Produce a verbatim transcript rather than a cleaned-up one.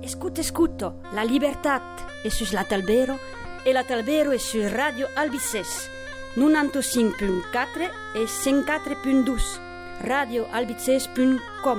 Escuto, escuto, la libertà è su la Talbero e la Talbero è su Radio Albices novantacinque virgolă patru e cent quatre virgolă doi radio albices punto com.